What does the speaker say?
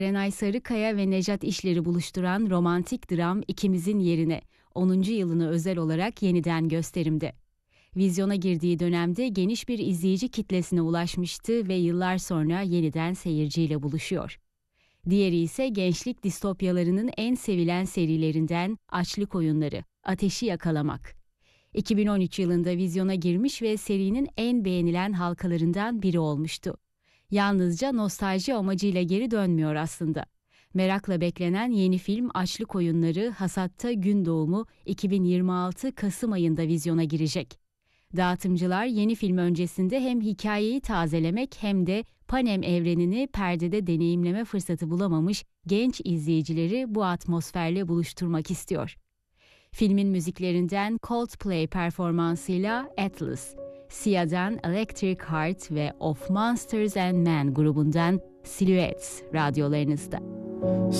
Renay Sarıkaya ve Nejat İşler'i buluşturan romantik dram İkimizin Yerine 10. yılını özel olarak yeniden gösterimde. Vizyona girdiği dönemde geniş bir izleyici kitlesine ulaşmıştı ve yıllar sonra yeniden seyirciyle buluşuyor. Diğeri ise gençlik distopyalarının en sevilen serilerinden Açlık Oyunları, Ateşi Yakalamak. 2013 yılında vizyona girmiş ve serinin en beğenilen halkalarından biri olmuştu. Yalnızca nostalji amacıyla geri dönmüyor aslında. Merakla beklenen yeni film Açlık Oyunları Hasat'ta Gün Doğumu 2026 Kasım ayında vizyona girecek. Dağıtımcılar yeni film öncesinde hem hikayeyi tazelemek hem de Panem evrenini perdede deneyimleme fırsatı bulamamış genç izleyicileri bu atmosferle buluşturmak istiyor. Filmin müziklerinden Coldplay performansıyla Atlas, Sia'dan Electric Heart ve Of Monsters and Men grubundan Silhouettes radyolarınızda.